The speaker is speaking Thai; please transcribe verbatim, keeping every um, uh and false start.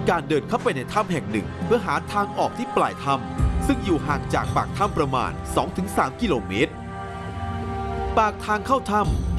การเดินเข้าไปในถ้ำแห่งหนึ่งเพื่อหาทางออกที่ปลายถ้ำซึ่งอยู่ห่างจากปากถ้ำประมาณ สองถึงสาม กิโลเมตรปากทางเข้าถ้ำ